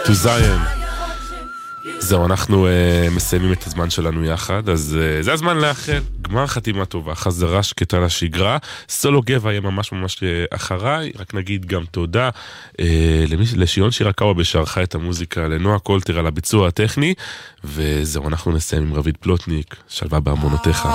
to Zion. זהו, אנחנו מסיימים את הזמן שלנו יחד, אז זה הזמן לאחל גמר חתימה טובה, חזרה שקטה לשגרה. סולו גבע יהיה ממש אחריי, רק נגיד גם תודה לשיון שירקאווה בשערכה את המוזיקה, לנועה קולטר על הביצוע הטכני, וזהו, אנחנו נסיים עם רביד פלוטניק, שלווה בארמונותיך.